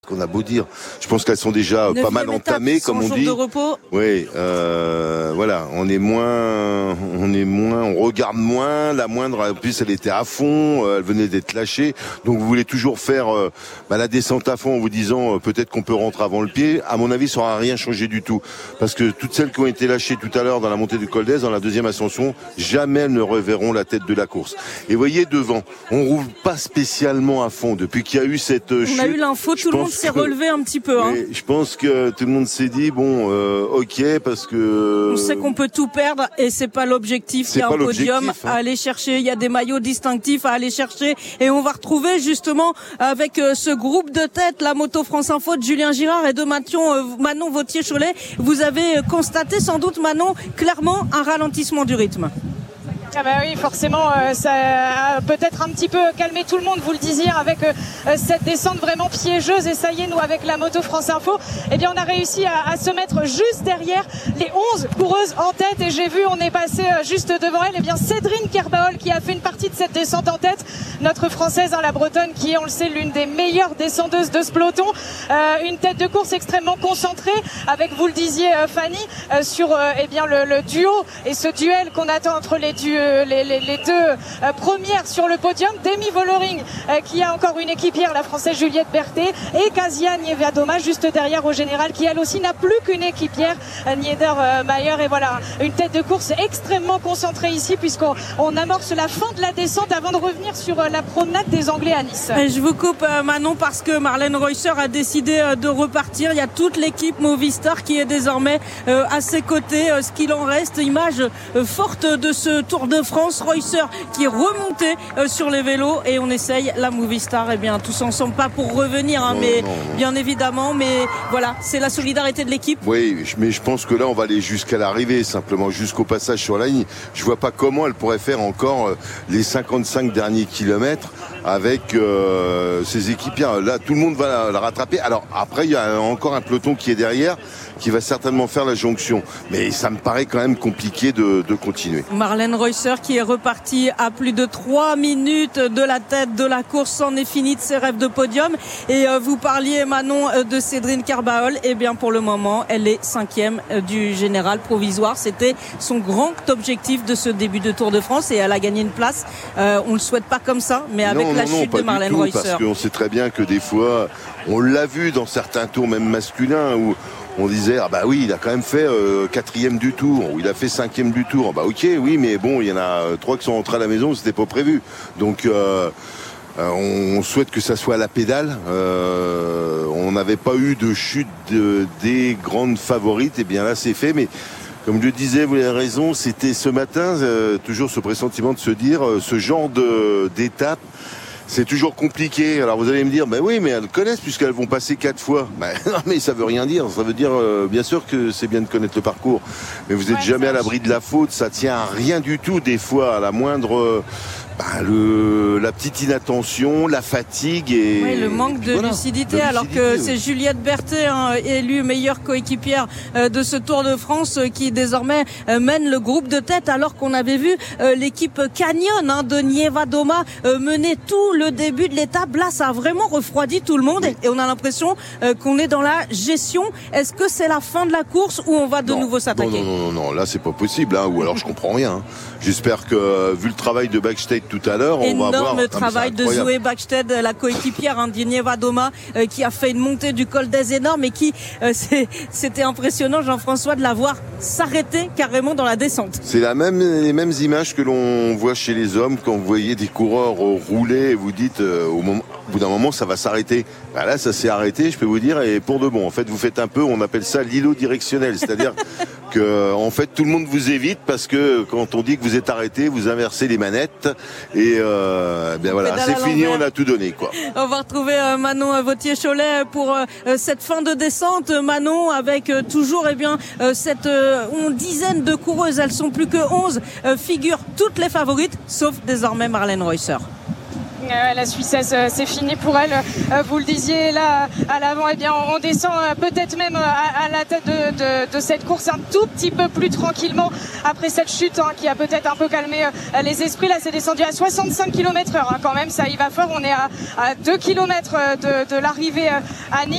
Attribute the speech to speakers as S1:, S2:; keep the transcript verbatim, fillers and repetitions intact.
S1: on a beau dire. Je pense qu'elles sont déjà pas mal entamées,
S2: étape,
S1: comme on dit.
S2: De repos.
S1: Oui, euh, voilà, on est moins, on est moins, on regarde moins. La moindre, en plus, elle était à fond, elle venait d'être lâchée. Donc vous voulez toujours faire euh, bah, la descente à fond en vous disant euh, peut-être qu'on peut rentrer avant le pied. À mon avis, ça n'aura rien changé du tout, parce que toutes celles qui ont été lâchées tout à l'heure dans la montée du Col d'Èze, dans la deuxième ascension, jamais elles ne reverront la tête de la course. Et voyez devant, on roule pas spécialement à fond depuis qu'il y a eu cette
S2: on
S1: chute.
S2: On a eu l'info, tout le monde s'est relevé un petit peu. Hein.
S1: Je pense que tout le monde s'est dit bon, euh, ok, parce que
S2: on sait qu'on peut tout perdre et c'est pas l'objectif. Il y a un podium hein. à aller chercher, il y a des maillots distinctifs à aller chercher et on va retrouver justement avec euh, ce groupe de tête, la Moto France Info de Julien Girard et de Manon, euh, Manon Vauthier-Cholet. Vous avez constaté sans doute, Manon, clairement un ralentissement du rythme.
S3: Ah bah oui, forcément, euh, ça a peut-être un petit peu calmé tout le monde, vous le disiez, avec euh, cette descente vraiment piégeuse. Et ça y est, nous, avec la Moto France Info, eh bien, on a réussi à, à se mettre juste derrière les onze coureuses en tête. Et j'ai vu, on est passé euh, juste devant elle, eh bien, Cédrine Kerbaol qui a fait une partie de cette descente en tête. Notre Française, hein, la Bretonne, qui est, on le sait, l'une des meilleures descendeuses de ce peloton. Euh, une tête de course extrêmement concentrée, avec, vous le disiez, euh, Fanny, euh, sur euh, eh bien, le, le duo et ce duel qu'on attend entre les duos. Les, les, les deux euh, premières sur le podium, Demi Vollering euh, qui a encore une équipière, la Française Juliette Berthet, et Kasia Niewedoma juste derrière au général, qui elle aussi n'a plus qu'une équipière, euh, Niedermayer. Et voilà, une tête de course extrêmement concentrée ici, puisqu'on on amorce la fin de la descente avant de revenir sur euh, la promenade des Anglais à Nice.
S2: Et je vous coupe euh, Manon, parce que Marlène Reusser a décidé euh, de repartir. Il y a toute l'équipe Movistar qui est désormais euh, à ses côtés. Euh, ce qu'il en reste, image euh, forte de ce Tour de France, Reusser qui est remonté euh, sur les vélos, et on essaye la Movistar, et eh bien tous ensemble, pas pour revenir hein,
S1: non,
S2: mais
S1: non, non.
S2: bien évidemment, mais voilà, c'est la solidarité de l'équipe.
S1: Oui, mais je pense que là on va aller jusqu'à l'arrivée, simplement jusqu'au passage sur la ligne. Je vois pas comment elle pourrait faire encore euh, les cinquante-cinq derniers kilomètres avec euh, ses équipières. Là tout le monde va la, la rattraper. Alors après il y a encore un peloton qui est derrière, qui va certainement faire la jonction, mais ça me paraît quand même compliqué de, de continuer.
S2: Marlène Reusser qui est repartie à plus de trois minutes de la tête de la course, c'en est fini de ses rêves de podium. Et euh, vous parliez, Manon, euh, de Cédrine Kerbaol. Eh bien pour le moment elle est cinquième euh, du général provisoire. C'était son grand objectif de ce début de Tour de France, et elle a gagné une place. Euh, on le souhaite pas comme ça, mais avec
S1: non,
S2: la
S1: non,
S2: chute
S1: non,
S2: de Marlène Reusser.
S1: Parce qu'on sait très bien que des fois, on l'a vu dans certains tours même masculins, où on disait ah bah oui, il a quand même fait euh, quatrième du tour, ou il a fait cinquième du tour. Bah ok, oui, mais bon, il y en a trois qui sont rentrés à la maison, c'était pas prévu. Donc euh, euh, on souhaite que ça soit à la pédale. Euh, on n'avait pas eu de chute de, des grandes favorites, et bien là c'est fait. Mais comme je le disais, vous avez raison, c'était ce matin euh, toujours ce pressentiment de se dire euh, ce genre de d'étape. C'est toujours compliqué. Alors vous allez me dire, ben oui, mais elles connaissent puisqu'elles vont passer quatre fois. Ben, non, mais ça veut rien dire. Ça veut dire, euh, bien sûr que c'est bien de connaître le parcours, mais vous n'êtes ouais, jamais à l'abri de la faute. Ça tient à rien du tout des fois, à la moindre, euh, ben, le, la petite inattention, la fatigue et
S2: oui, le manque de, voilà, lucidité, de lucidité. Alors que oui. C'est Juliette Berthet, hein, élue meilleure coéquipière euh, de ce Tour de France, euh, qui désormais euh, mène le groupe de tête, alors qu'on avait vu euh, l'équipe Canyon hein, de Niewedoma euh, mener tout le début de l'étape. Là, ça a vraiment refroidi tout le monde, oui. et, et on a l'impression euh, qu'on est dans la gestion. Est-ce que c'est la fin de la course ou on va de
S1: non,
S2: nouveau s'attaquer?
S1: Non, non, non, non, là c'est pas possible, hein, ou alors je comprends rien. Hein. J'espère que, euh, vu le travail de Bäckstedt tout à l'heure, on va voir.
S2: Énorme travail de Zoé Bäckstedt, la coéquipière hein, de Niewedoma, euh, qui a fait une montée du Col d'Èze énorme, et qui, euh, c'est, c'était impressionnant, Jean-François, de la voir s'arrêter carrément dans la descente.
S1: C'est la même, les mêmes images que l'on voit chez les hommes quand vous voyez des coureurs euh, rouler et vous dites euh, au, moment, au bout d'un moment ça va s'arrêter. Ben là ça s'est arrêté, je peux vous dire, et pour de bon. En fait vous faites un peu, on appelle ça l'îlot directionnel, c'est-à-dire que en fait tout le monde vous évite, parce que quand on dit que vous êtes arrêté, vous inversez les manettes et euh, bien voilà, c'est fini, on a tout donné quoi.
S2: On va retrouver euh, Manon Vauthier-Cholet pour euh, cette fin de descente. Manon, avec euh, toujours eh bien euh, cette euh, dizaine de coureuses, elles sont plus que onze, euh, figurent toutes les favorites, sauf désormais Marlène Reusser.
S3: Euh, la Suissesse, euh, c'est fini pour elle. Euh, vous le disiez là à l'avant, eh bien on, on descend euh, peut-être même euh, à, à la tête de, de, de cette course un tout petit peu plus tranquillement après cette chute hein, qui a peut-être un peu calmé euh, les esprits. Là c'est descendu à soixante-cinq kilomètres heure hein, quand même, ça y va fort. On est à, à deux kilomètres de, de l'arrivée euh, à Nice.